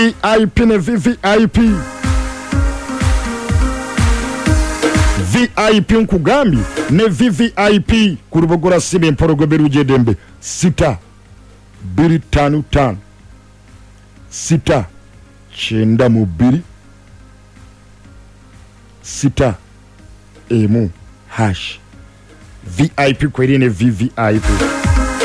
VIP ne VVIP. VIP nkugambye ne VVIP ku Rubogora sibe emporogo beruje dembe sita 255 sita chenda mu 2 sita emu hash VIP kweli ne VVIP.